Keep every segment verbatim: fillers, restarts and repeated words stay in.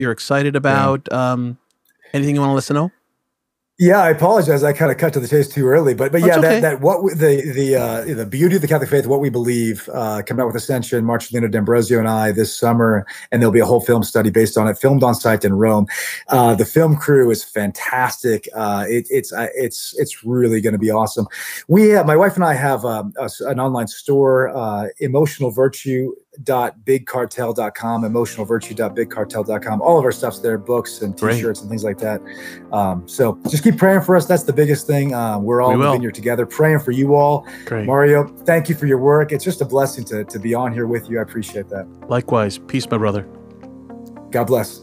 you're excited about? Yeah. Um, anything you want to let us know? Yeah, I apologize. I kind of cut to the chase too early, but but yeah, okay. that that what we, the the uh, the beauty of the Catholic faith, what we believe, uh, coming out with Ascension, Marcellino D'Ambrosio and I this summer, and there'll be a whole film study based on it, filmed on site in Rome. Uh, the film crew is fantastic. Uh, it, it's uh, it's it's really going to be awesome. We have, my wife and I have um, a, an online store, uh, Emotional Virtue. dot big cartel dot com, emotional virtue dot big cartel dot com. All of our stuff's there, books and t-shirts Great. And things like that. Um, so just keep praying for us. That's the biggest thing. Uh, we're all we in the vineyard together, praying for you all. Great. Mario, thank you for your work. It's just a blessing to, to be on here with you. I appreciate that. Likewise. Peace, my brother. God bless.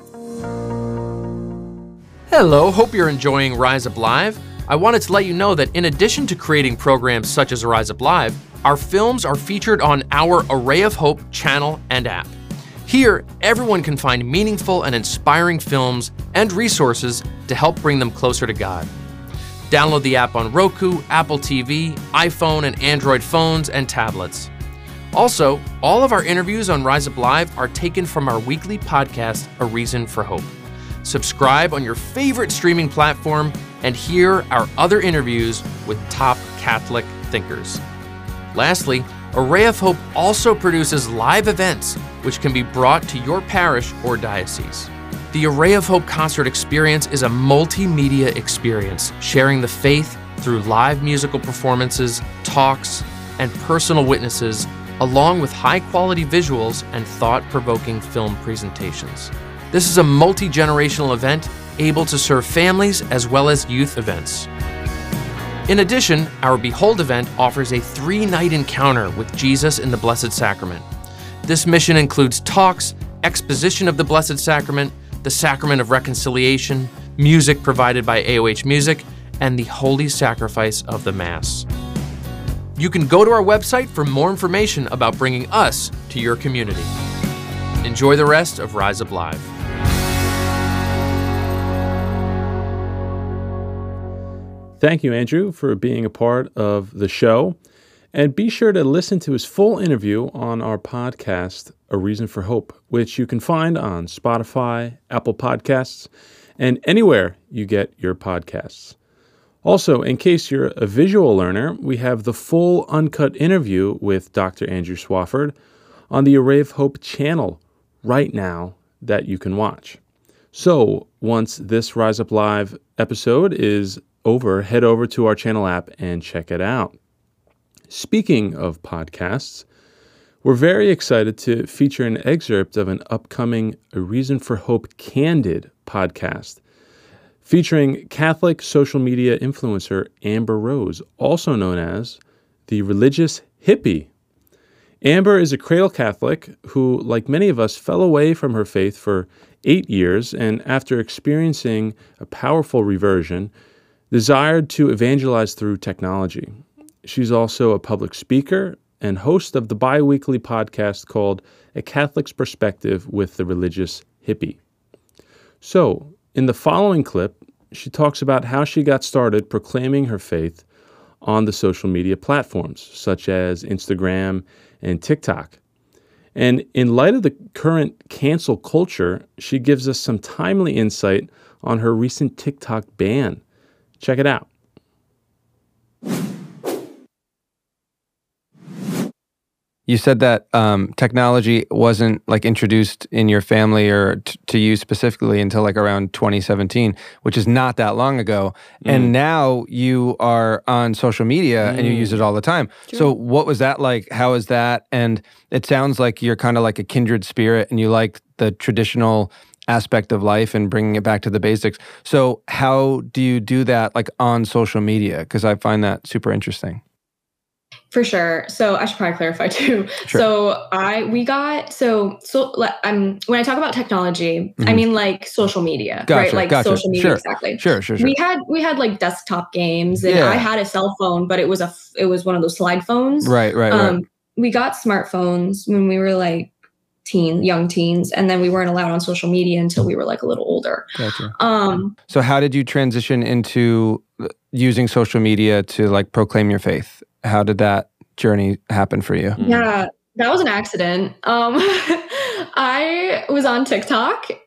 Hello, hope you're enjoying Rise Up Live. I wanted to let you know that in addition to creating programs such as Rise Up Live, our films are featured on our Array of Hope channel and app. Here, everyone can find meaningful and inspiring films and resources to help bring them closer to God. Download the app on Roku, Apple T V, iPhone and Android phones and tablets. Also, all of our interviews on Rise Up Live are taken from our weekly podcast, A Reason for Hope. Subscribe on your favorite streaming platform and hear our other interviews with top Catholic thinkers. Lastly, Array of Hope also produces live events which can be brought to your parish or diocese. The Array of Hope concert experience is a multimedia experience, sharing the faith through live musical performances, talks, and personal witnesses, along with high-quality visuals and thought-provoking film presentations. This is a multi-generational event able to serve families as well as youth events. In addition, our Behold event offers a three-night encounter with Jesus in the Blessed Sacrament. This mission includes talks, exposition of the Blessed Sacrament, the Sacrament of Reconciliation, music provided by A O H Music, and the Holy Sacrifice of the Mass. You can go to our website for more information about bringing us to your community. Enjoy the rest of Rise Up Live. Thank you, Andrew, for being a part of the show. And be sure to listen to his full interview on our podcast, A Reason for Hope, which you can find on Spotify, Apple Podcasts, and anywhere you get your podcasts. Also, in case you're a visual learner, we have the full uncut interview with Doctor Andrew Swafford on the Array of Hope channel right now that you can watch. So once this Rise Up Live episode is over, head over to our channel app and check it out. Speaking of podcasts, we're very excited to feature an excerpt of an upcoming A Reason for Hope Candid podcast featuring Catholic social media influencer Amber Rose, also known as the Religious Hippie. Amber is a cradle Catholic who, like many of us, fell away from her faith for eight years and after experiencing a powerful reversion, desired to evangelize through technology. She's also a public speaker and host of the bi-weekly podcast called A Catholic's Perspective with the Religious Hippie. So, in the following clip, she talks about how she got started proclaiming her faith on the social media platforms, such as Instagram and TikTok. And in light of the current cancel culture, she gives us some timely insight on her recent TikTok ban. Check it out. You said that um, technology wasn't like introduced in your family or t- to you specifically until like around twenty seventeen, which is not that long ago. Mm. And now you are on social media mm. and you use it all the time. True. So what was that like? How is that? And it sounds like you're kind of like a kindred spirit and you like the traditional aspect of life and bringing it back to the basics. So how do you do that like on social media? Because I find that super interesting. For sure. So I should probably clarify too. Sure. So I, we got, so, so um, when I talk about technology, mm-hmm. I mean like social media, gotcha, right? Like gotcha. social media, sure. exactly. Sure, sure, sure. We had, we had like desktop games and yeah. I had a cell phone, but it was a, it was one of those slide phones. Right, right, um, right. We got smartphones when we were like teen, young teens, and then we weren't allowed on social media until we were like a little older. Gotcha. Um, so how did you transition into using social media to like proclaim your faith? How did that journey happen for you? Yeah, that was an accident. Um, I was on TikTok